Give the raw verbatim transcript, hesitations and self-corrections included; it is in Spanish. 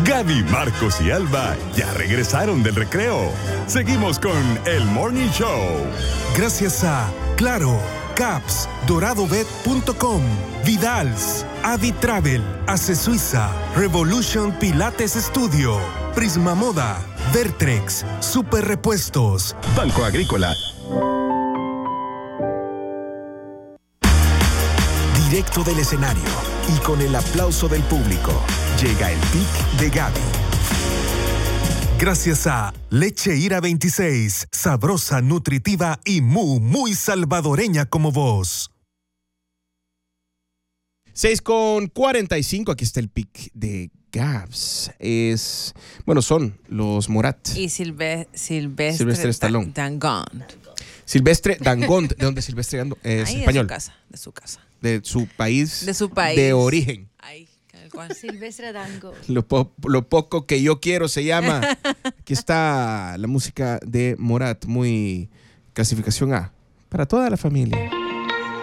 Gaby, Marcos y Alba ya regresaron del recreo. Seguimos con el Morning Show. Gracias a Claro, Caps, doradobet punto com, Vidals, Adi Travel, Ace Suiza, Revolution Pilates Studio, Prisma Moda, Vertrex, Super Repuestos, Banco Agrícola. Directo del escenario y con el aplauso del público, llega el pick de Gaby. Gracias a Leche Ira veintiséis, sabrosa, nutritiva y muy, muy salvadoreña como vos. seis con cuarenta y cinco, aquí está el pick de Gabs. Es, bueno, son los Morat. Y Silve, Silvestre, Silvestre Stallone. Dangond. Silvestre Dangond. ¿De dónde es Silvestre Dangond? Es Ahí, español. de su casa, de su casa. De su país. De su país. De origen. Ahí, tal cual. Silvestre Dangond. Lo, po- lo poco que yo quiero se llama. Aquí está la música de Morat, muy clasificación A. Para toda la familia.